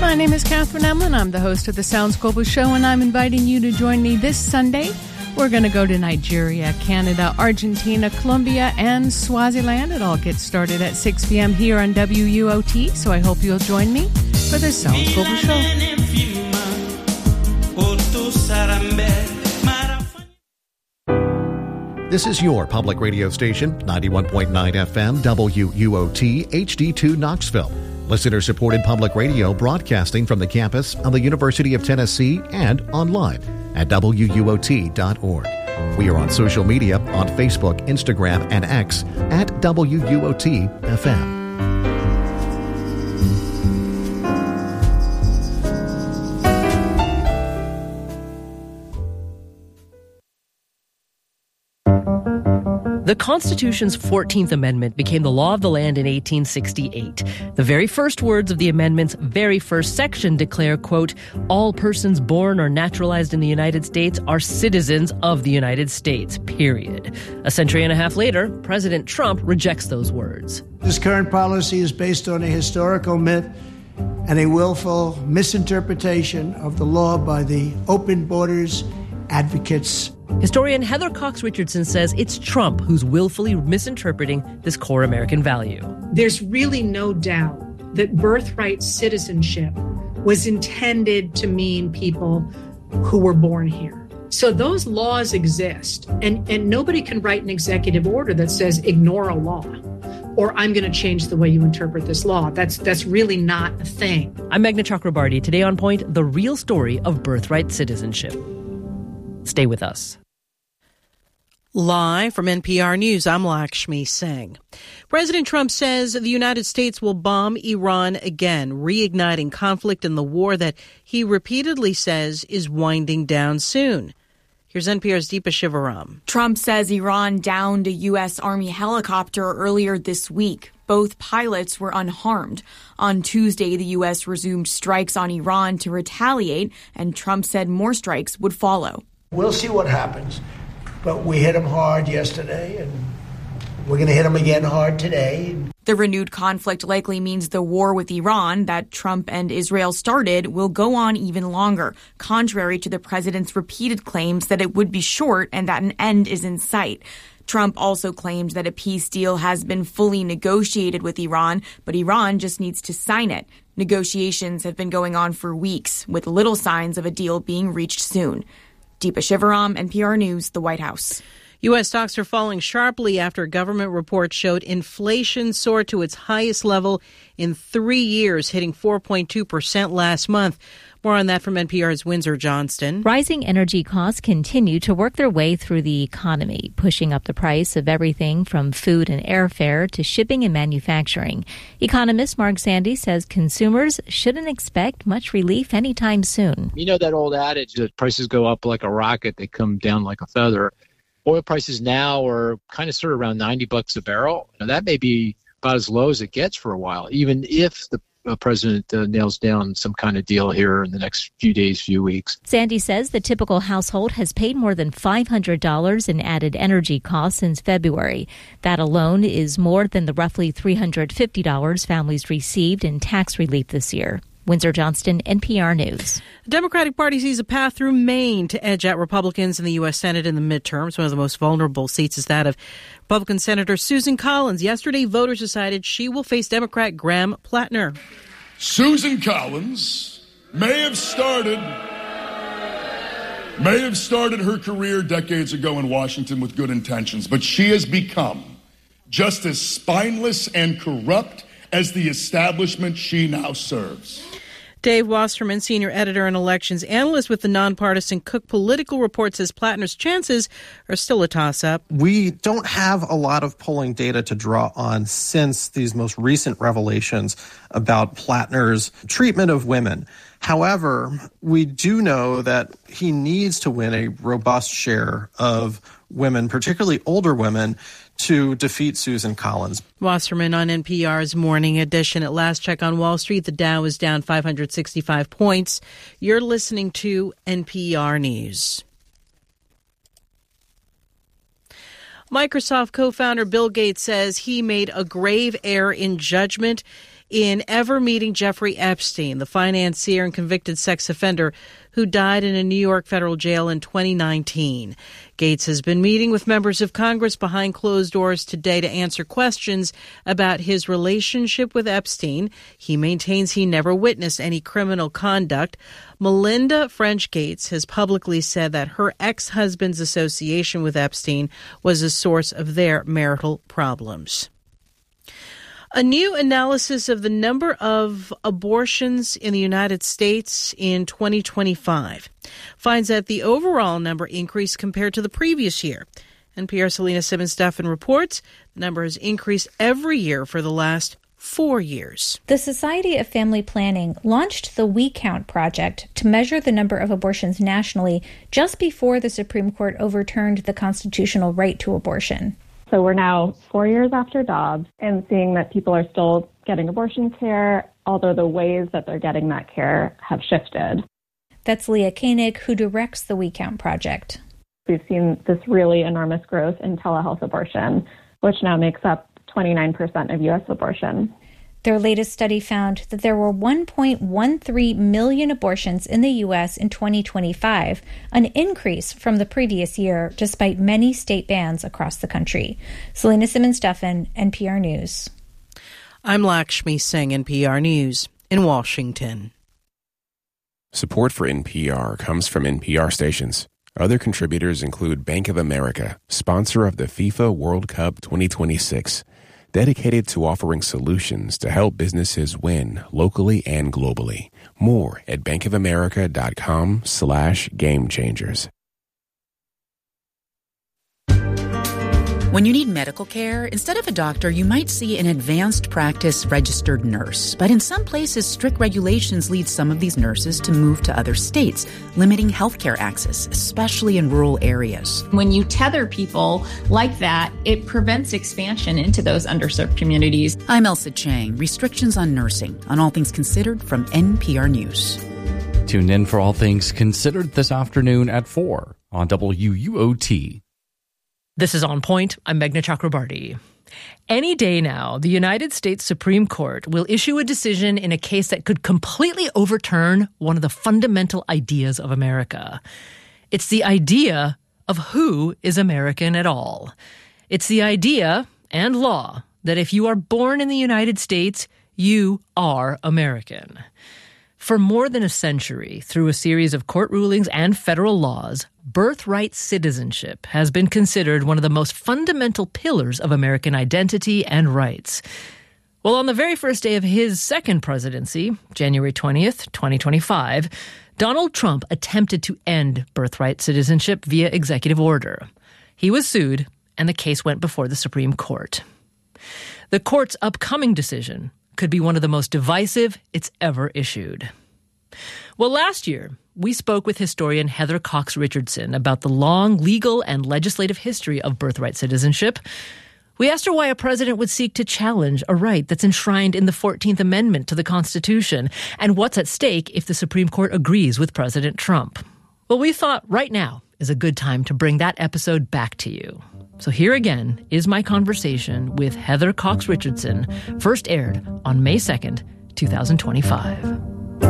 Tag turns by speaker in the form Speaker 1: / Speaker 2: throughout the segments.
Speaker 1: My name is Catherine Emlin. I'm the host of the Sounds Global Show, and I'm inviting you to join me this Sunday. We're going to go to Nigeria, Canada, Argentina, Colombia, and Swaziland. It all gets started at 6 p.m. here on WUOT, so I hope you'll join me for the Sounds Global Show.
Speaker 2: This is your public radio station, 91.9 FM, WUOT, HD2 Knoxville. Listener-supported public radio broadcasting from the campus of the University of Tennessee and online at WUOT.org. We are on social media on Facebook, Instagram, and X at WUOT FM.
Speaker 3: The Constitution's 14th Amendment became the law of the land in 1868. The very first words of the amendment's very first section declare, quote, all persons born or naturalized in the United States are citizens of the United States, period. A century and a half later, President Trump rejects those words.
Speaker 4: This current policy is based on a historical myth and a willful misinterpretation of the law by the open borders advocates.
Speaker 3: Historian Heather Cox Richardson says it's Trump who's willfully misinterpreting this core American value.
Speaker 5: There's really no doubt that birthright citizenship was intended to mean people who were born here. So those laws exist, and nobody can write an executive order that says ignore a law or I'm going to change the way you interpret this law. That's really not a thing.
Speaker 3: I'm Meghna Chakrabarty. Today on Point, the real story of birthright citizenship. Stay with us.
Speaker 6: Live from NPR News, I'm Lakshmi Singh. President Trump says the United States will bomb Iran again, reigniting conflict in the war that he repeatedly says is winding down soon. Here's NPR's Deepa Shivaram.
Speaker 7: Trump says Iran downed a U.S. Army helicopter earlier this week. Both pilots were unharmed. On Tuesday, the U.S. resumed strikes on Iran to retaliate, and Trump said more strikes would follow.
Speaker 4: We'll see what happens, but we hit them hard yesterday, and we're going to hit them again hard today.
Speaker 7: The renewed conflict likely means the war with Iran that Trump and Israel started will go on even longer, contrary to the president's repeated claims that it would be short and that an end is in sight. Trump also claimed that a peace deal has been fully negotiated with Iran, but Iran just needs to sign it. Negotiations have been going on for weeks, with little signs of a deal being reached soon. Deepa Shivaram, NPR News, the White House.
Speaker 6: U.S. stocks are falling sharply after a government report showed inflation soared to its highest level in 3 years, hitting 4.2% last month. More on that from NPR's Windsor Johnston.
Speaker 8: Rising energy costs continue to work their way through the economy, pushing up the price of everything from food and airfare to shipping and manufacturing. Economist Mark Sandy says consumers shouldn't expect much relief anytime soon.
Speaker 9: You know that old adage that prices go up like a rocket, they come down like a feather. Oil prices now are kind of sort of around $90 a barrel. Now, that may be about as low as it gets for a while, even if the president nails down some kind of deal here in the next few days, few weeks.
Speaker 8: Sandy says the typical household has paid more than $500 in added energy costs since February. That alone is more than the roughly $350 families received in tax relief this year. Windsor Johnston, NPR News.
Speaker 6: The Democratic Party sees a path through Maine to edge out Republicans in the U.S. Senate in the midterms. One of the most vulnerable seats is that of Republican Senator Susan Collins. Yesterday, voters decided she will face Democrat Graham Plattner.
Speaker 10: Susan Collins may have started her career decades ago in Washington with good intentions, but she has become just as spineless and corrupt as the establishment she now serves.
Speaker 6: Dave Wasserman, senior editor and elections analyst with the nonpartisan Cook Political Report, says Plattner's chances are still a toss-up.
Speaker 11: We don't have a lot of polling data to draw on since these most recent revelations about Plattner's treatment of women. However, we do know that he needs to win a robust share of women, particularly older women, to defeat Susan Collins.
Speaker 6: Wasserman on NPR's Morning Edition. At last check on Wall Street, the Dow is down 565 points. You're listening to NPR News. Microsoft co-founder Bill Gates says he made a grave error in judgment in ever meeting Jeffrey Epstein, the financier and convicted sex offender who died in a New York federal jail in 2019. Gates has been meeting with members of Congress behind closed doors today to answer questions about his relationship with Epstein. He maintains he never witnessed any criminal conduct. Melinda French Gates has publicly said that her ex-husband's association with Epstein was a source of their marital problems. A new analysis of the number of abortions in the United States in 2025 finds that the overall number increased compared to the previous year. NPR's Selena Simmons-Duffin reports the number has increased every year for the last 4 years.
Speaker 12: The Society of Family Planning launched the We Count project to measure the number of abortions nationally just before the Supreme Court overturned the constitutional right to abortion.
Speaker 13: So we're now 4 years after Dobbs and seeing that people are still getting abortion care, although the ways that they're getting that care have shifted.
Speaker 12: That's Leah Koenig, who directs the We Count project.
Speaker 13: We've seen this really enormous growth in telehealth abortion, which now makes up 29% of U.S. abortion.
Speaker 12: Their latest study found that there were 1.13 million abortions in the U.S. in 2025, an increase from the previous year, despite many state bans across the country. Selena Simmons-Duffin, NPR News.
Speaker 6: I'm Lakshmi Singh, NPR News in Washington.
Speaker 14: Support for NPR comes from NPR stations. Other contributors include Bank of America, sponsor of the FIFA World Cup 2026. Dedicated to offering solutions to help businesses win locally and globally. More at bankofamerica.com/gamechangers.
Speaker 15: When you need medical care, instead of a doctor, you might see an advanced practice registered nurse. But in some places, strict regulations lead some of these nurses to move to other states, limiting healthcare access, especially in rural areas.
Speaker 16: When you tether people like that, it prevents expansion into those underserved communities.
Speaker 15: I'm Elsa Chang. Restrictions on nursing, on All Things Considered from NPR News.
Speaker 17: Tune in for All Things Considered this afternoon at 4 on WUOT.
Speaker 3: This is On Point. I'm Meghna Chakrabarti. Any day now, the United States Supreme Court will issue a decision in a case that could completely overturn one of the fundamental ideas of America. It's the idea of who is American at all. It's the idea and law that if you are born in the United States, you are American. For more than a century, through a series of court rulings and federal laws, birthright citizenship has been considered one of the most fundamental pillars of American identity and rights. Well, on the very first day of his second presidency, January 20th, 2025, Donald Trump attempted to end birthright citizenship via executive order. He was sued, and the case went before the Supreme Court. The court's upcoming decision could be one of the most divisive it's ever issued. Well, last year, we spoke with historian Heather Cox Richardson about the long legal and legislative history of birthright citizenship. We asked her why a president would seek to challenge a right that's enshrined in the 14th Amendment to the Constitution, and what's at stake if the Supreme Court agrees with President Trump. Well, we thought right now is a good time to bring that episode back to you. So here again is my conversation with Heather Cox Richardson, first aired on May 2nd, 2025.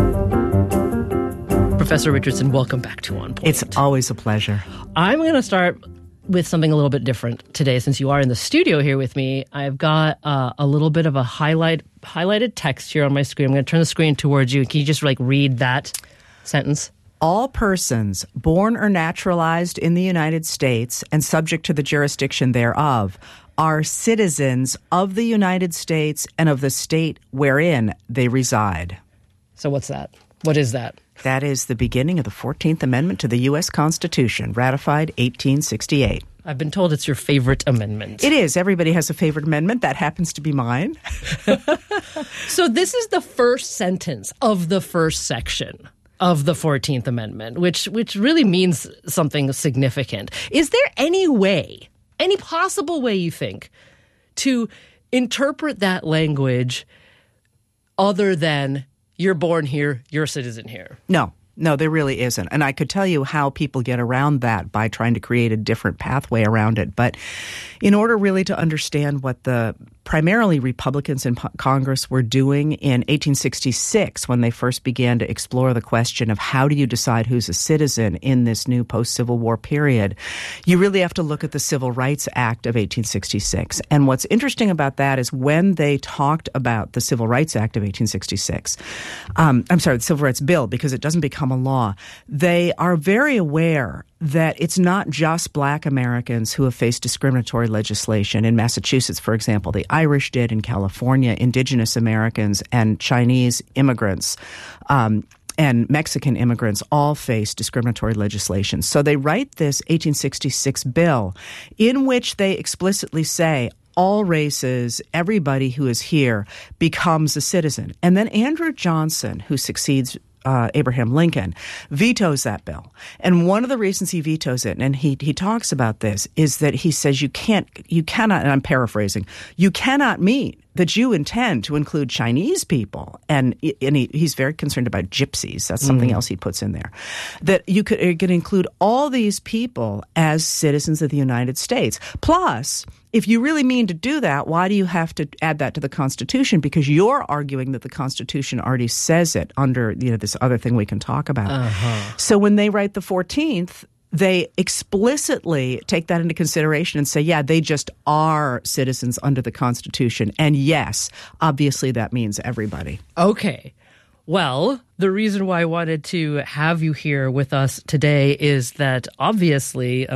Speaker 3: Professor Richardson, welcome back to On Point.
Speaker 18: It's always a pleasure.
Speaker 3: I'm going to start with something a little bit different today. Since you are in the studio here with me, I've got a little bit of a highlighted text here on my screen. I'm going to turn the screen towards you. Can you just read that sentence?
Speaker 18: All persons born or naturalized in the United States and subject to the jurisdiction thereof are citizens of the United States and of the state wherein they reside.
Speaker 3: So what's that? What is that?
Speaker 18: That is the beginning of the 14th Amendment to the U.S. Constitution, ratified 1868.
Speaker 3: I've been told it's your favorite amendment.
Speaker 18: It is. Everybody has a favorite amendment. That happens to be mine.
Speaker 3: So this is the first sentence of the first section of the 14th Amendment, which really means something significant. Is there any way, any possible way you think, to interpret that language other than you're born here, you're a citizen here?
Speaker 18: No, there really isn't. And I could tell you how people get around that by trying to create a different pathway around it. But in order really to understand what the primarily Republicans in Congress were doing in 1866 when they first began to explore the question of how do you decide who's a citizen in this new post-Civil War period. You really have to look at the Civil Rights Act of 1866. And what's interesting about that is when they talked about the Civil Rights Act of 1866, the Civil Rights Bill, because it doesn't become a law, they are very aware that it's not just Black Americans who have faced discriminatory legislation. In Massachusetts, for example, the Irish did. In California, Indigenous Americans and Chinese immigrants and Mexican immigrants all face discriminatory legislation. So they write this 1866 bill in which they explicitly say all races, everybody who is here becomes a citizen. And then Andrew Johnson, who succeeds Abraham Lincoln, vetoes that bill. And one of the reasons he vetoes it, and he talks about this, is that he says you cannot, and I'm paraphrasing, you cannot mean that you intend to include Chinese people, and he's very concerned about gypsies. That's something else he puts in there. That you could include all these people as citizens of the United States. Plus, if you really mean to do that, why do you have to add that to the Constitution? Because you're arguing that the Constitution already says it under this other thing we can talk about. Uh-huh. So when they write the 14th, they explicitly take that into consideration and say, yeah, they just are citizens under the Constitution. And yes, obviously that means everybody.
Speaker 3: Okay. Well, the reason why I wanted to have you here with us today is that obviously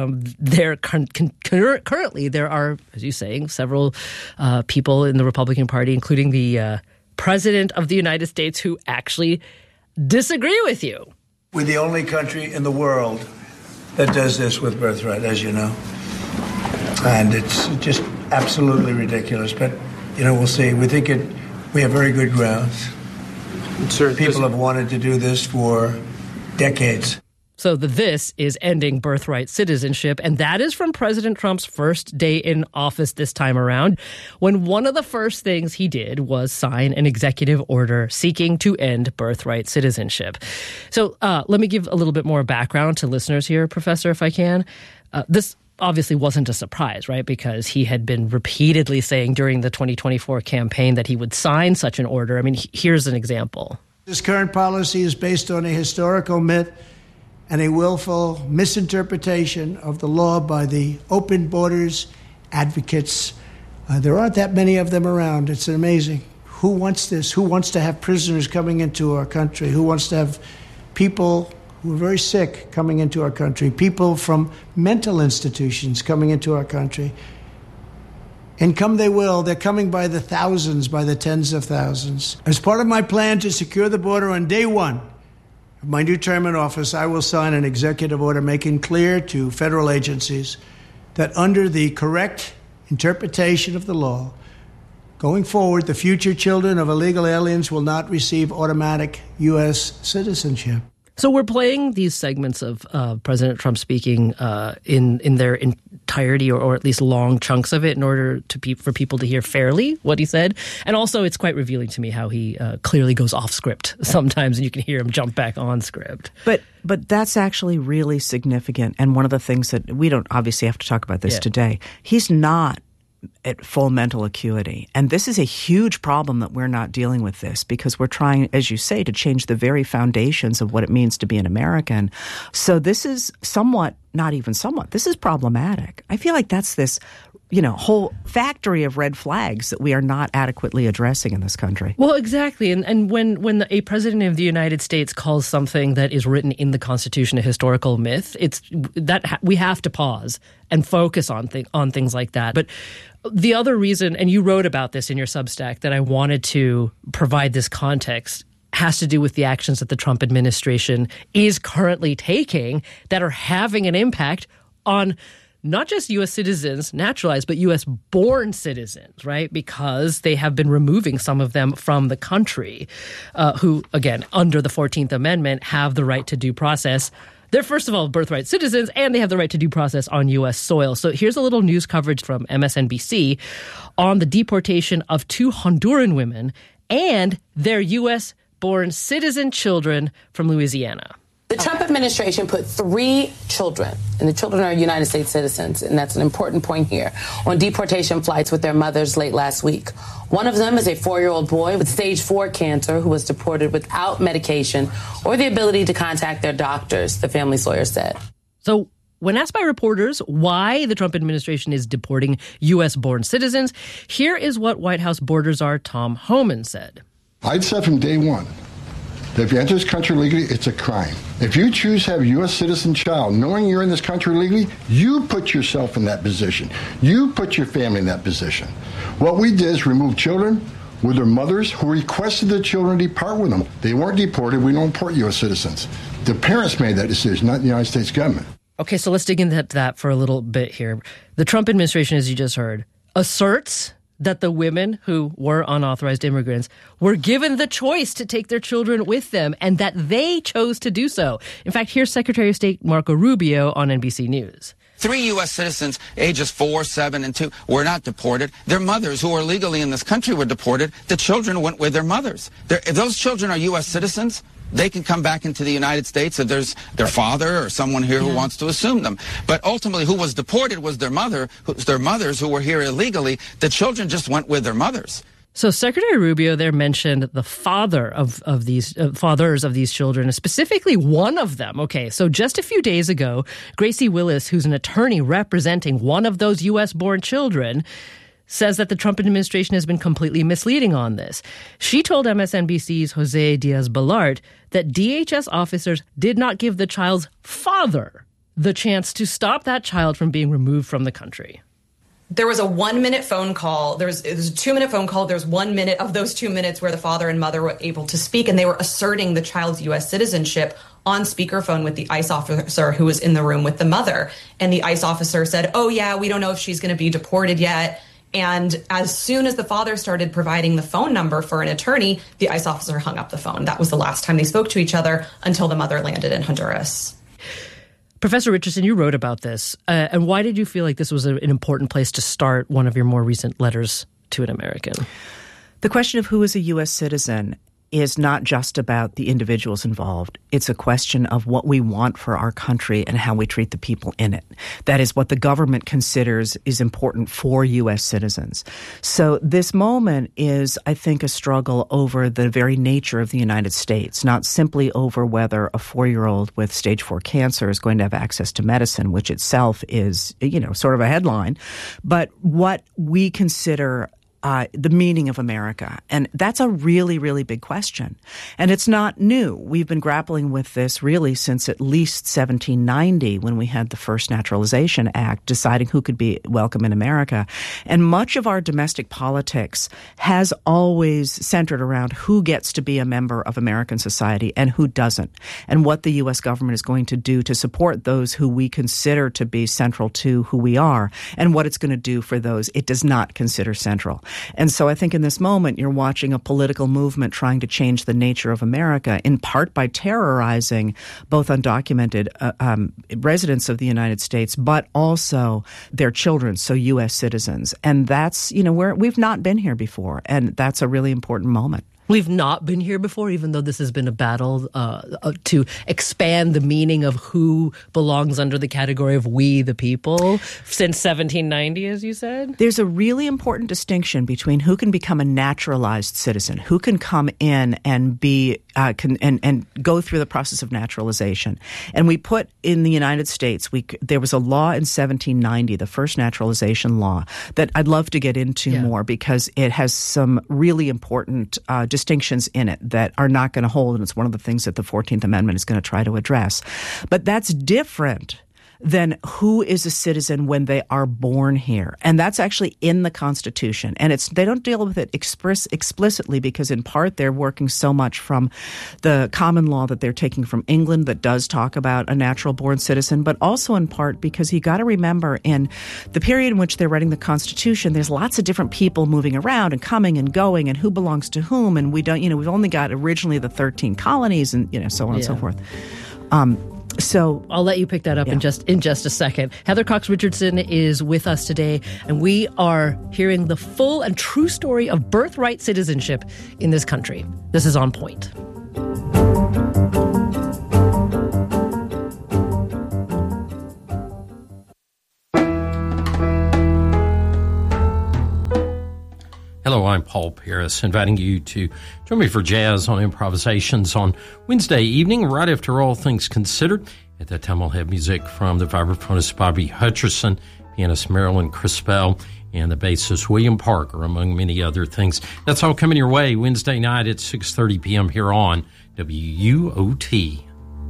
Speaker 3: currently there are, as you're saying, several people in the Republican Party, including the President of the United States, who actually disagree with you.
Speaker 4: We're the only country in the world that does this with birthright, as you know. And it's just absolutely ridiculous. But, we'll see. We think we have very good grounds. People have wanted to do this for decades.
Speaker 3: So this is ending birthright citizenship, and that is from President Trump's first day in office this time around, when one of the first things he did was sign an executive order seeking to end birthright citizenship. So let me give a little bit more background to listeners here, Professor, if I can. This obviously wasn't a surprise, right? Because he had been repeatedly saying during the 2024 campaign that he would sign such an order. I mean, here's an example.
Speaker 4: This current policy is based on a historical myth and a willful misinterpretation of the law by the open borders advocates. There aren't that many of them around. It's amazing. Who wants this? Who wants to have prisoners coming into our country? Who wants to have people who are very sick coming into our country? People from mental institutions coming into our country? And come they will. They're coming by the thousands, by the tens of thousands. As part of my plan to secure the border on day one of my new term in office, I will sign an executive order making clear to federal agencies that under the correct interpretation of the law, going forward, the future children of illegal aliens will not receive automatic U.S. citizenship.
Speaker 3: So we're playing these segments of President Trump speaking in their entirety, or at least long chunks of it, in order for people to hear fairly what he said. And also, it's quite revealing to me how he clearly goes off script sometimes, and you can hear him jump back on script.
Speaker 18: But that's actually really significant. And one of the things that we don't obviously have to talk about this today, he's not at full mental acuity. And this is a huge problem that we're not dealing with this, because we're trying, as you say, to change the very foundations of what it means to be an American. So this is this is problematic. I feel like that's this, whole factory of red flags that we are not adequately addressing in this country.
Speaker 3: Well, exactly. And when a president of the United States calls something that is written in the Constitution a historical myth, it's that we have to pause and focus on things like that. But the other reason, and you wrote about this in your Substack, that I wanted to provide this context has to do with the actions that the Trump administration is currently taking that are having an impact on not just U.S. citizens, naturalized, but U.S.-born citizens, right? Because they have been removing some of them from the country who, again, under the 14th Amendment, have the right to due process. They're, first of all, birthright citizens, and they have the right to due process on U.S. soil. So here's a little news coverage from MSNBC on the deportation of 2 Honduran women and their U.S.-born citizen children from Louisiana.
Speaker 19: The Trump administration put 3 children, and the children are United States citizens, and that's an important point here, on deportation flights with their mothers late last week. One of them is a 4-year-old boy with stage 4 cancer who was deported without medication or the ability to contact their doctors, the family's lawyer said.
Speaker 3: So when asked by reporters why the Trump administration is deporting U.S.-born citizens, here is what White House border czar Tom Homan said.
Speaker 20: I'd said from day one that if you enter this country legally, it's a crime. If you choose to have a U.S. citizen child, knowing you're in this country legally, you put yourself in that position. You put your family in that position. What we did is remove children with their mothers who requested the children depart with them. They weren't deported. We don't deport U.S. citizens. The parents made that decision, not the United States government.
Speaker 3: Okay, so let's dig into that for a little bit here. The Trump administration, as you just heard, asserts that the women who were unauthorized immigrants were given the choice to take their children with them and that they chose to do so. In fact, here's Secretary of State Marco Rubio on NBC News.
Speaker 21: 3 U.S. citizens, ages 4, 7, and 2, were not deported. Their mothers, who are legally in this country, were deported. The children went with their mothers. If those children are U.S. citizens, they can come back into the United States if there's their father or someone here who wants to assume them. But ultimately, who was deported was their mothers who were here illegally. The children just went with their mothers.
Speaker 3: So Secretary Rubio there mentioned the fathers of these children, specifically one of them. Okay, so just a few days ago, Gracie Willis, who's an attorney representing one of those U.S.-born children, says that the Trump administration has been completely misleading on this. She told MSNBC's Jose Diaz-Balart that DHS officers did not give the child's father the chance to stop that child from being removed from the country.
Speaker 22: There was a 1-minute phone call. It was a 2-minute phone call. There's 1 minute of those 2 minutes where the father and mother were able to speak, and they were asserting the child's U.S. citizenship on speakerphone with the ICE officer who was in the room with the mother. And the ICE officer said, "Oh, yeah, we don't know if she's going to be deported yet." And as soon as the father started providing the phone number for an attorney, the ICE officer hung up the phone. That was the last time they spoke to each other until the mother landed in Honduras.
Speaker 3: Professor Richardson, you wrote about this. And why did you feel like this was an important place to start one of your more recent letters to an American?
Speaker 18: The question of who is a U.S. citizen is not just about the individuals involved. It's a question of what we want for our country and how we treat the people in it. That is what the government considers is important for U.S. citizens. So this moment is, I think, a struggle over the very nature of the United States, not simply over whether a 4-year-old with stage 4 cancer is going to have access to medicine, which itself is, sort of a headline, but what we consider the meaning of America. And that's a really, really big question. And it's not new. We've been grappling with this really since at least 1790 when we had the first Naturalization Act deciding who could be welcome in America. And much of our domestic politics has always centered around who gets to be a member of American society and who doesn't, and what the U.S. government is going to do to support those who we consider to be central to who we are, and what it's going to do for those it does not consider central. And so I think in this moment, you're watching a political movement trying to change the nature of America, in part by terrorizing both undocumented residents of the United States, but also their children, so U.S. citizens. And that's, we've not been here before. And that's a really important moment.
Speaker 3: We've not been here before, even though this has been a battle to expand the meaning of who belongs under the category of we the people since 1790, as you said.
Speaker 18: There's a really important distinction between who can become a naturalized citizen, who can come in and be and go through the process of naturalization. And we put in the United States, there was a law in 1790, the first naturalization law, that I'd love to get into more because it has some really important distinctions in it that are not going to hold, and it's one of the things that the 14th Amendment is going to try to address. But that's different than who is a citizen when they are born here. And that's actually in the Constitution. And they don't deal with it explicitly because in part they're working so much from the common law that they're taking from England that does talk about a natural born citizen, but also in part because you got to remember in the period in which they're writing the Constitution, there's lots of different people moving around and coming and going and who belongs to whom. And we don't, we've only got originally the 13 colonies and, so on and so forth. So
Speaker 3: I'll let you pick that up in just a second. Heather Cox Richardson is with us today, and we are hearing the full and true story of birthright citizenship in this country. This is On Point.
Speaker 1: I'm Paul Paris, inviting you to join me for Jazz on Improvisations on Wednesday evening, right after All Things Considered. At that time, we'll have music from the vibraphonist Bobby Hutcherson, pianist Marilyn Crispell, and the bassist William Parker, among many other things. That's all coming your way Wednesday night at 6:30 p.m. here on WUOT.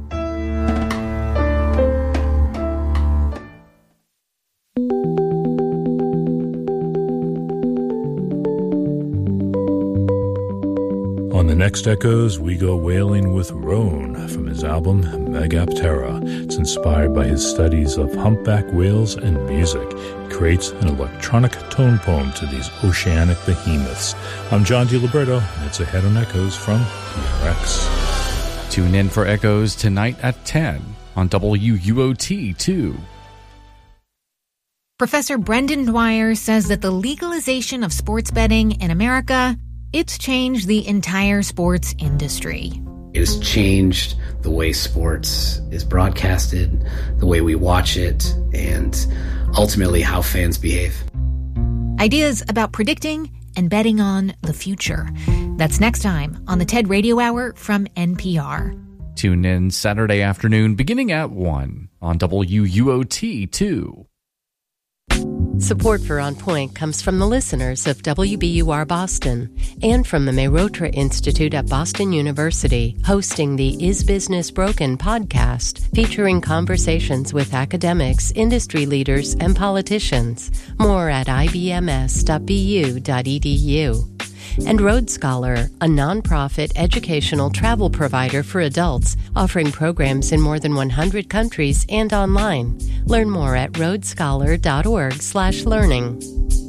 Speaker 2: On the next Echoes, we go wailing with Roan from his album Megaptera. It's inspired by his studies of humpback whales and music. He creates an electronic tone poem to these oceanic behemoths. I'm John DiLiberto, and it's Ahead on Echoes from PRX.
Speaker 17: Tune in for Echoes tonight at 10 on WUOT2.
Speaker 23: Professor Brendan Dwyer says that the legalization of sports betting in America, it's changed the entire sports industry.
Speaker 24: It has changed the way sports is broadcasted, the way we watch it, and ultimately how fans behave.
Speaker 23: Ideas about predicting and betting on the future. That's next time on the TED Radio Hour from NPR.
Speaker 17: Tune in Saturday afternoon beginning at 1 on WUOT2.
Speaker 25: Support for On Point comes from the listeners of WBUR Boston and from the Mehrotra Institute at Boston University, hosting the Is Business Broken podcast, featuring conversations with academics, industry leaders, and politicians. More at ibms.bu.edu. And Road Scholar, a nonprofit educational travel provider for adults, offering programs in more than 100 countries and online. Learn more at roadscholar.org/learning.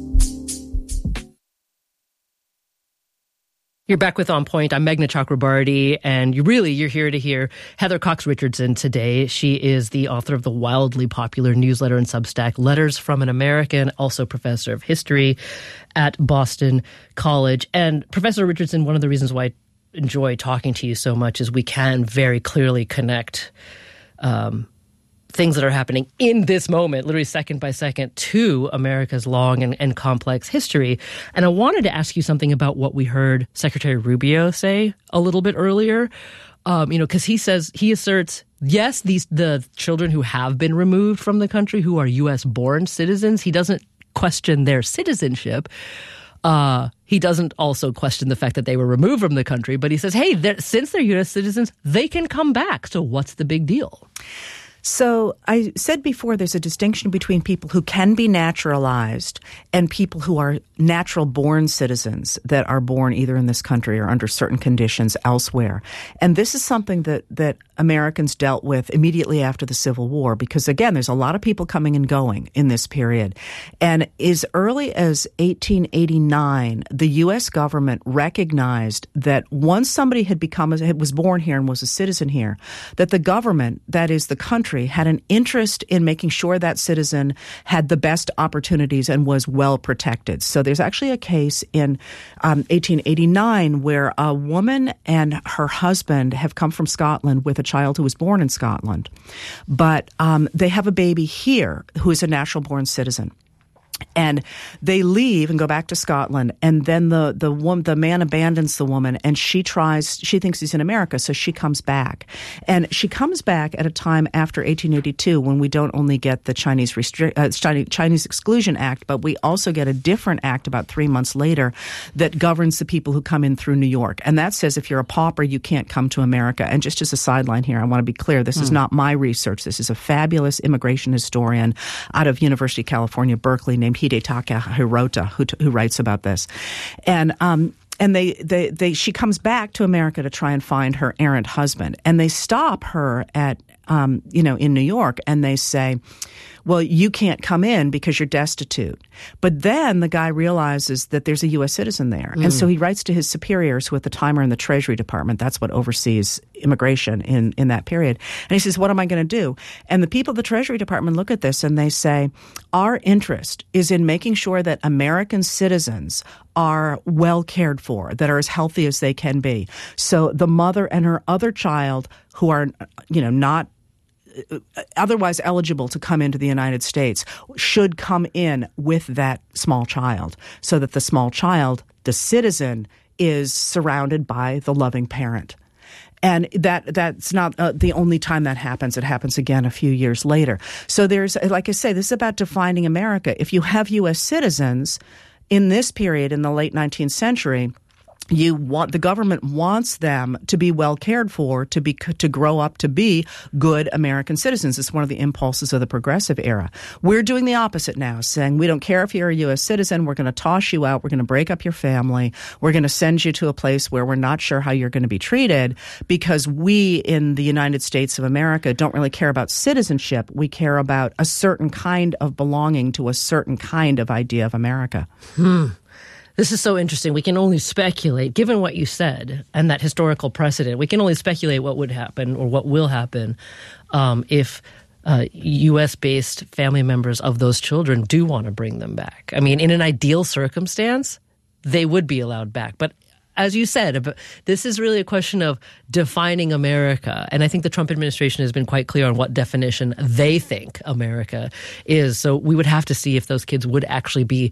Speaker 3: You're back with On Point. I'm Meghna Chakrabarty, and you're here to hear Heather Cox Richardson today. She is the author of the wildly popular newsletter and Substack Letters from an American, also professor of history at Boston College. And Professor Richardson, one of the reasons why I enjoy talking to you so much is we can very clearly connect things that are happening in this moment, literally second by second, to America's long and complex history. And I wanted to ask you something about what we heard Secretary Rubio say a little bit earlier, because he asserts, yes, the children who have been removed from the country, who are U.S.-born citizens, he doesn't question their citizenship. He doesn't also question the fact that they were removed from the country, but he says, hey, since they're U.S. citizens, they can come back. So what's the big deal?
Speaker 18: So I said before there's a distinction between people who can be naturalized and people who are natural-born citizens that are born either in this country or under certain conditions elsewhere. And this is something that Americans dealt with immediately after the Civil War because, again, there's a lot of people coming and going in this period. And as early as 1889, the U.S. government recognized that once somebody was born here and was a citizen here, that the government, that is the country, had an interest in making sure that citizen had the best opportunities and was well protected. So there's actually a case in 1889 where a woman and her husband have come from Scotland with a child who was born in Scotland. But they have a baby here who is a natural-born citizen. And they leave and go back to Scotland, and then the man abandons the woman, and she thinks he's in America, so she comes back. And she comes back at a time after 1882 when we don't only get the Chinese Exclusion Act, but we also get a different act about 3 months later that governs the people who come in through New York. And that says if you're a pauper, you can't come to America. And just as a sideline here, I want to be clear, this is not my research. This is a fabulous immigration historian out of University of California, Berkeley, named Hidetaka Hirota, who writes about this. And she comes back to America to try and find her errant husband. And they stop her at, in New York, and they say, well, you can't come in because you're destitute. But then the guy realizes that there's a U.S. citizen there. And so he writes to his superiors, who at the time are in the Treasury Department. That's what oversees immigration in that period. And he says, what am I going to do? And the people of the Treasury Department look at this and they say, our interest is in making sure that American citizens are well cared for, that are as healthy as they can be. So the mother and her other child who are, not otherwise eligible to come into the United States should come in with that small child, so that the small child, the citizen, is surrounded by the loving parent. And that's not the only time that happens. It happens again a few years later. So there's, like I say, this is about defining America. If you have U.S. citizens in this period in the late 19th century, the government wants them to be well cared for, to grow up to be good American citizens. It's one of the impulses of the progressive era. We're doing the opposite now, saying we don't care if you're a U.S. citizen. We're going to toss you out. We're going to break up your family. We're going to send you to a place where we're not sure how you're going to be treated, because we in the United States of America don't really care about citizenship. We care about a certain kind of belonging to a certain kind of idea of America.
Speaker 3: This is so interesting. We can only speculate, given what you said and that historical precedent, we can only speculate what would happen or what will happen if U.S.-based family members of those children do want to bring them back. I mean, in an ideal circumstance, they would be allowed back. But as you said, this is really a question of defining America. And I think the Trump administration has been quite clear on what definition they think America is. So we would have to see if those kids would actually be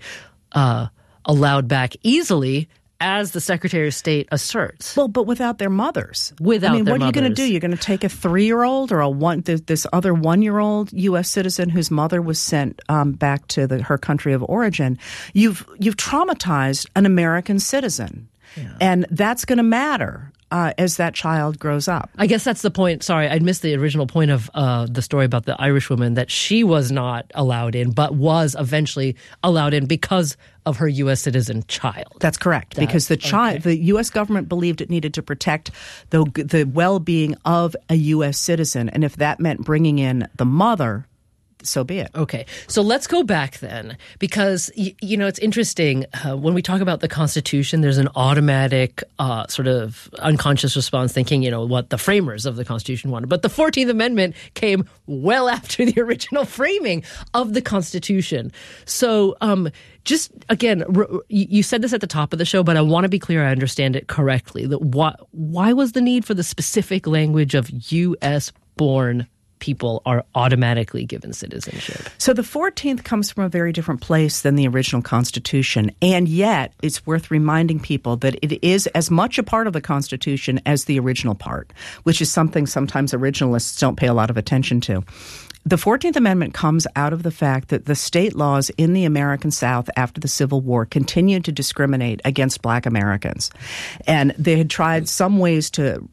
Speaker 3: allowed back easily, as the Secretary of State asserts.
Speaker 18: Well, but without their mothers.
Speaker 3: What are you going
Speaker 18: to do? You're going to take a 3-year-old or this other 1-year-old U.S. citizen whose mother was sent back to her country of origin. You've traumatized an American citizen, and that's going to matter as that child grows up.
Speaker 3: I guess that's the point. Sorry, I missed the original point of the story about the Irish woman, that she was not allowed in, but was eventually allowed in because of her U.S. citizen child.
Speaker 18: That's correct, because the U.S. government believed it needed to protect the well-being of a U.S. citizen, and if that meant bringing in the mother, so be it.
Speaker 3: Okay. So let's go back then, because, it's interesting. When we talk about the Constitution, there's an automatic sort of unconscious response thinking, what the framers of the Constitution wanted. But the 14th Amendment came well after the original framing of the Constitution. So just, again, you said this at the top of the show, but I want to be clear I understand it correctly. That why was the need for the specific language of U.S.-born people are automatically given citizenship?
Speaker 18: So the 14th comes from a very different place than the original Constitution, and yet it's worth reminding people that it is as much a part of the Constitution as the original part, which is something sometimes originalists don't pay a lot of attention to. The 14th Amendment comes out of the fact that the state laws in the American South after the Civil War continued to discriminate against Black Americans. And they had tried some ways to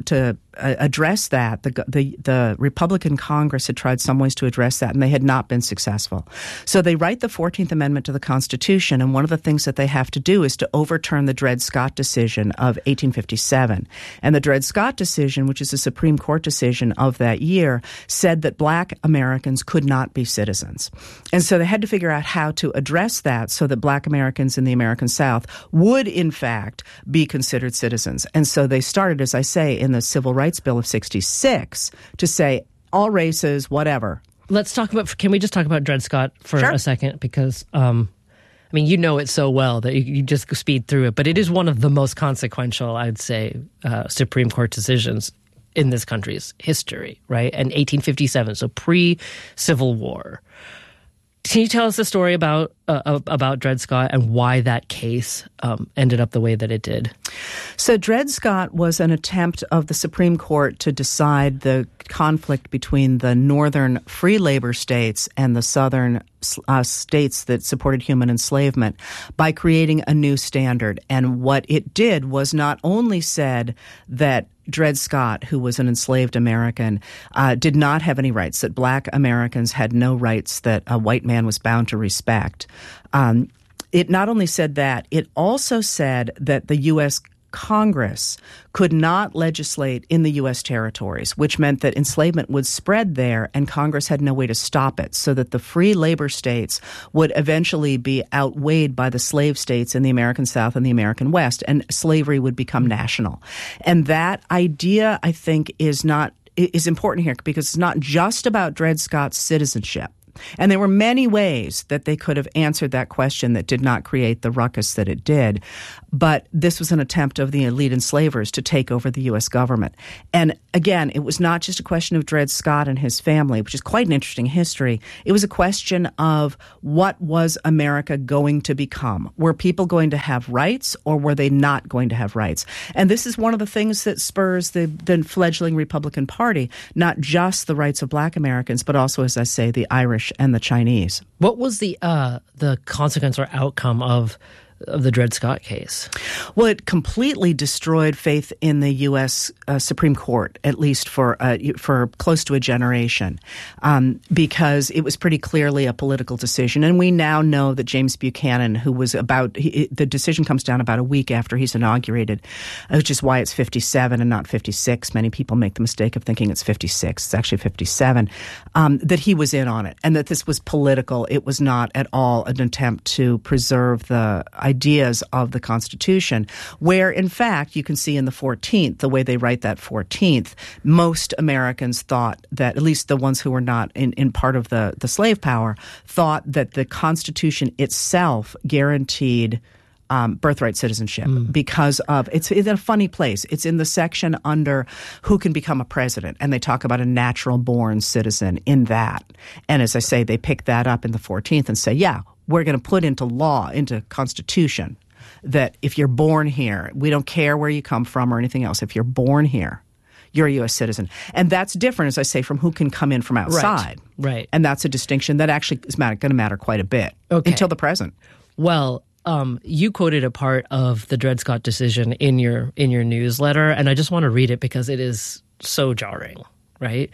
Speaker 18: address that. The Republican Congress had tried some ways to address that, and they had not been successful. So they write the 14th Amendment to the Constitution, and one of the things that they have to do is to overturn the Dred Scott decision of 1857. And the Dred Scott decision, which is a Supreme Court decision of that year, said that Black Americans could not be citizens. And so they had to figure out how to address that so that Black Americans in the American South would, in fact, be considered citizens. And so they started, as I say, in the Civil Rights Bill of 66 to say all races, whatever.
Speaker 3: Can we just talk about Dred Scott for a second? Because, you know it so well that you just speed through it, but it is one of the most consequential, I'd say, Supreme Court decisions in this country's history, right? And 1857, so pre-Civil War. Can you tell us the story about Dred Scott and why that case ended up the way that it did?
Speaker 18: So Dred Scott was an attempt of the Supreme Court to decide the conflict between the northern free labor states and the southern states that supported human enslavement by creating a new standard. And what it did was not only said that Dred Scott, who was an enslaved American, did not have any rights, that Black Americans had no rights that a white man was bound to respect. It not only said that, it also said that the U.S. Congress could not legislate in the U.S. territories, which meant that enslavement would spread there and Congress had no way to stop it, so that the free labor states would eventually be outweighed by the slave states in the American South and the American West, and slavery would become national. And that idea, I think, is important here because it's not just about Dred Scott's citizenship. And there were many ways that they could have answered that question that did not create the ruckus that it did. But this was an attempt of the elite enslavers to take over the U.S. government. And again, it was not just a question of Dred Scott and his family, which is quite an interesting history. It was a question of what was America going to become? Were people going to have rights, or were they not going to have rights? And this is one of the things that spurs the fledgling Republican Party, not just the rights of Black Americans, but also, as I say, the Irish and the Chinese.
Speaker 3: What was the consequence or outcome of the Dred Scott case?
Speaker 18: Well, it completely destroyed faith in the U.S. Supreme Court, at least for close to a generation, because it was pretty clearly a political decision. And we now know that James Buchanan, who was the decision comes down about a week after he's inaugurated, which is why it's 57 and not 56. Many people make the mistake of thinking it's 56. It's actually 57, that he was in on it, and that this was political. It was not at all an attempt to preserve the ideas of the Constitution, where, in fact, you can see in the 14th, the way they write that 14th, most Americans thought that, at least the ones who were not in part of the slave power, thought that the Constitution itself guaranteed birthright citizenship because of it's in a funny place. It's in the section under who can become a president, and they talk about a natural born citizen in that. And as I say, they pick that up in the 14th and say, yeah, we're going to put into law, into Constitution, that if you're born here, we don't care where you come from or anything else. If you're born here, you're a U.S. citizen. And that's different, as I say, from who can come in from outside.
Speaker 3: Right.
Speaker 18: And that's a distinction that actually is going to matter quite a bit until the present.
Speaker 3: Well, you quoted a part of the Dred Scott decision in your newsletter, and I just want to read it because it is so jarring, right?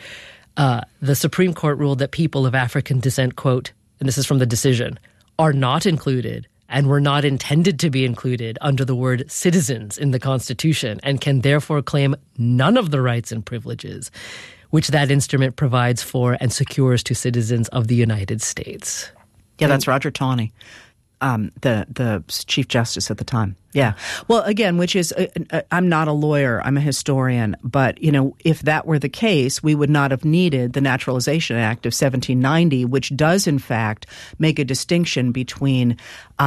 Speaker 3: The Supreme Court ruled that people of African descent, quote, and this is from the decision, are not included and were not intended to be included under the word citizens in the Constitution, and can therefore claim none of the rights and privileges which that instrument provides for and secures to citizens of the United States.
Speaker 18: Yeah, that's Roger Taney, the Chief Justice at the time. Yeah. Well, again, which is, I'm not a lawyer, I'm a historian, but, if that were the case, we would not have needed the Naturalization Act of 1790, which does, in fact, make a distinction between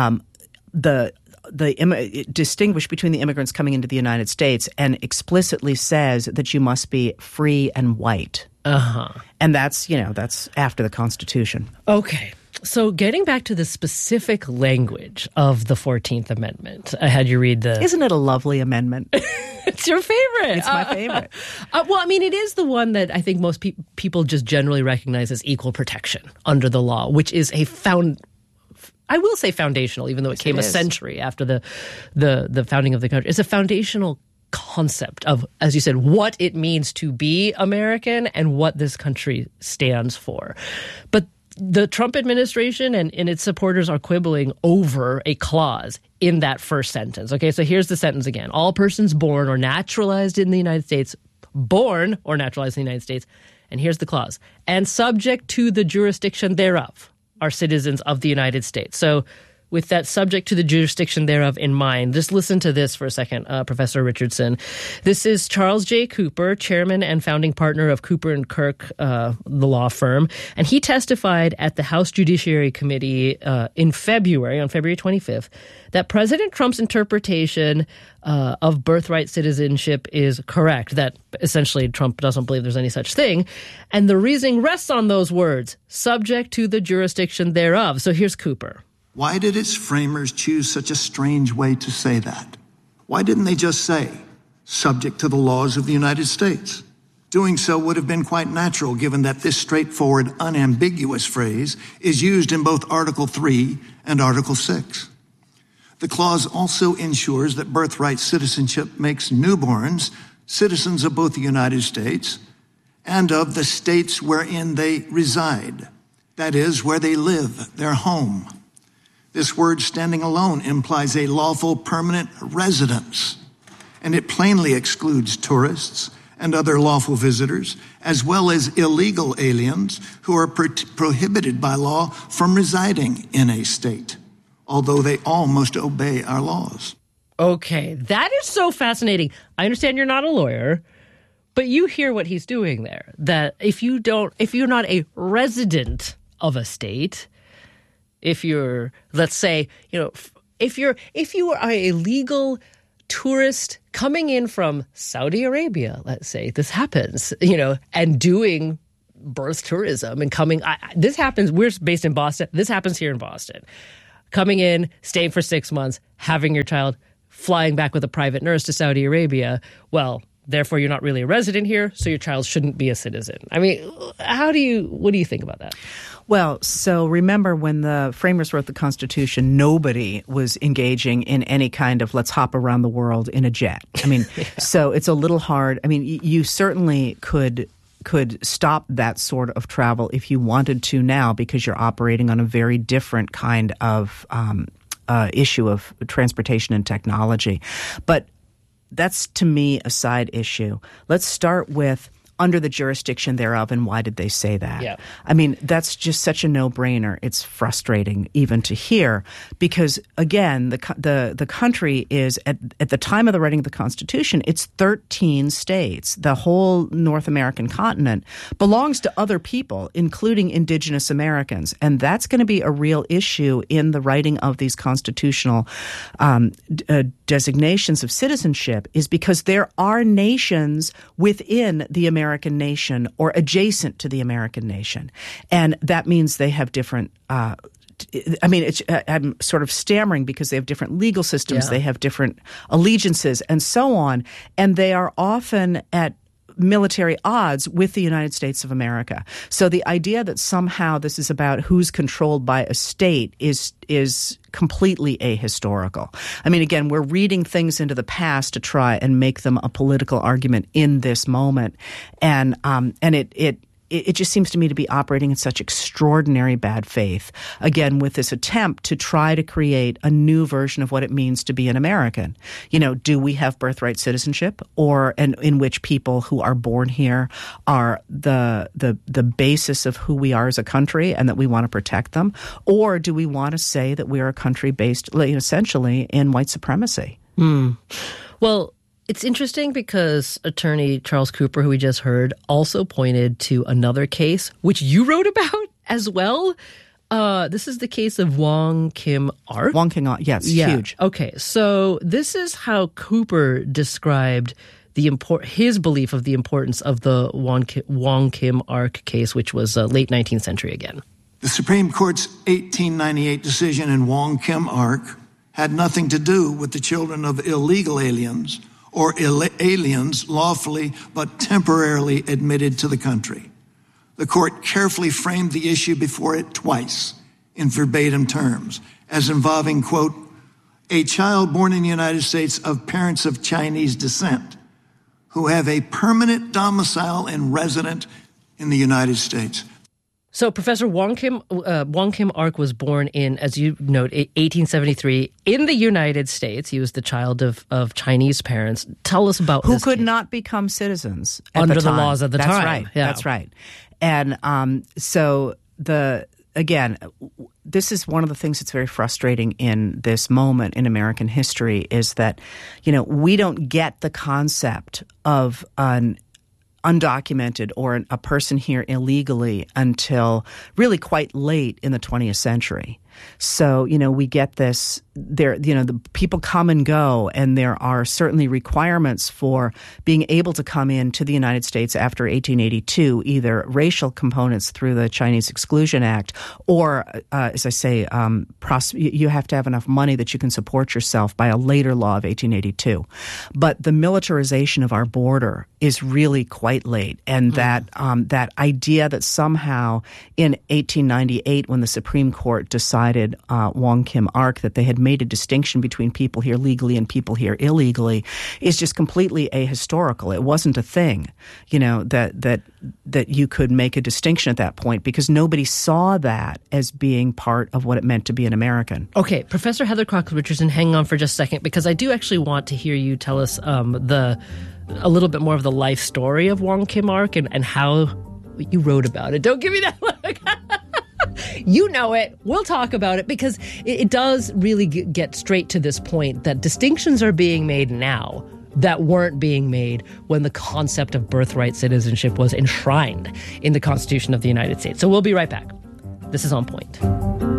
Speaker 18: distinguish between the immigrants coming into the United States, and explicitly says that you must be free and white. And that's after the Constitution.
Speaker 3: Okay. So getting back to the specific language of the 14th Amendment, I had you read the...
Speaker 18: Isn't it a lovely amendment?
Speaker 3: It's your favorite.
Speaker 18: It's my favorite.
Speaker 3: Well, I mean, it is the one that I think most people just generally recognize as equal protection under the law, which is I will say foundational, even though it came a century after the founding of the country. It's a foundational concept of, as you said, what it means to be American and what this country stands for. But the Trump administration and its supporters are quibbling over a clause in that first sentence. Okay, so here's the sentence again. All persons born or naturalized in the United States, and here's the clause, and subject to the jurisdiction thereof are citizens of the United States. So with that subject to the jurisdiction thereof in mind, just listen to this for a second, Professor Richardson. This is Charles J. Cooper, chairman and founding partner of Cooper & Kirk, the law firm. And he testified at the House Judiciary Committee on February 25th, that President Trump's interpretation of birthright citizenship is correct, that essentially Trump doesn't believe there's any such thing. And the reasoning rests on those words, subject to the jurisdiction thereof. So here's Cooper.
Speaker 5: Why did its framers choose such a strange way to say that? Why didn't they just say, subject to the laws of the United States? Doing so would have been quite natural, given that this straightforward, unambiguous phrase is used in both Article 3 and Article 6. The clause also ensures that birthright citizenship makes newborns citizens of both the United States and of the states wherein they reside, that is, where they live, their home. This word standing alone implies a lawful permanent residence, and it plainly excludes tourists and other lawful visitors, as well as illegal aliens who are prohibited by law from residing in a state, although they all must obey our laws.
Speaker 3: Okay, that is so fascinating. I understand you're not a lawyer, but you hear what he's doing there, that if you're not a resident of a state. If you're, let's say, if you are a legal tourist coming in from Saudi Arabia, let's say this happens, and doing birth tourism and coming, this happens, we're based in Boston, this happens here in Boston. Coming in, staying for 6 months, having your child, flying back with a private nurse to Saudi Arabia, well, therefore you're not really a resident here, so your child shouldn't be a citizen. I mean, what do you think about that?
Speaker 18: Well, so remember when the framers wrote the Constitution, nobody was engaging in any kind of let's hop around the world in a jet. I mean, so it's a little hard. I mean, you certainly could stop that sort of travel if you wanted to now, because you're operating on a very different kind of issue of transportation and technology. But that's, to me, a side issue. Let's start with under the jurisdiction thereof, and why did they say that?
Speaker 3: Yeah.
Speaker 18: I mean, that's just such a no-brainer. It's frustrating even to hear because, again, the country is, at the time of the writing of the Constitution, it's 13 states. The whole North American continent belongs to other people, including indigenous Americans, and that's going to be a real issue in the writing of these constitutional designations of citizenship, is because there are nations within the American nation or adjacent to the American nation. And that means they have different I'm sort of stammering because they have different legal systems, They have different allegiances and so on. And they are often at military odds with the United States of America. So the idea that somehow this is about who's controlled by a state is completely ahistorical. I mean, again, we're reading things into the past to try and make them a political argument in this moment. And it just seems to me to be operating in such extraordinary bad faith, again, with this attempt to try to create a new version of what it means to be an American. Do we have birthright citizenship, or in which people who are born here are the basis of who we are as a country and that we want to protect them? Or do we want to say that we are a country based essentially in white supremacy?
Speaker 3: Well, it's interesting because attorney Charles Cooper, who we just heard, also pointed to another case, which you wrote about as well. This is the case of Wong Kim Ark.
Speaker 18: Wong Kim Ark, yes, huge.
Speaker 3: Okay, so this is how Cooper described his belief of the importance of the Wong Kim Ark case, which was late 19th century again.
Speaker 5: The Supreme Court's 1898 decision in Wong Kim Ark had nothing to do with the children of illegal aliens or aliens lawfully but temporarily admitted to the country. The court carefully framed the issue before it twice in verbatim terms as involving, quote, a child born in the United States of parents of Chinese descent who have a permanent domicile and resident in the United States.
Speaker 3: So Professor Wong Kim Ark was born in, as you note, 1873 in the United States. He was the child of Chinese parents. Tell us about
Speaker 18: who could not become citizens at
Speaker 3: under
Speaker 18: the
Speaker 3: the laws of the time.
Speaker 18: That's right.
Speaker 3: Yeah.
Speaker 18: That's right. And so this is one of the things that's very frustrating in this moment in American history is that, we don't get the concept of an undocumented or a person here illegally until really quite late in the 20th century. So, we get this there, the people come and go, and there are certainly requirements for being able to come into the United States after 1882, either racial components through the Chinese Exclusion Act, or, as I say, you have to have enough money that you can support yourself by a later law of 1882. But the militarization of our border is really quite late, and that idea that somehow in 1898, when the Supreme Court decided Wong Kim Ark that they had made a distinction between people here legally and people here illegally is just completely ahistorical. It wasn't a thing, that you could make a distinction at that point because nobody saw that as being part of what it meant to be an American.
Speaker 3: Okay, Professor Heather Cox Richardson, hang on for just a second because I do actually want to hear you tell us a little bit more of the life story of Wong Kim Ark and how you wrote about it. Don't give me that look. You know it. We'll talk about it because it does really get straight to this point that distinctions are being made now that weren't being made when the concept of birthright citizenship was enshrined in the Constitution of the United States. So we'll be right back. This is On Point.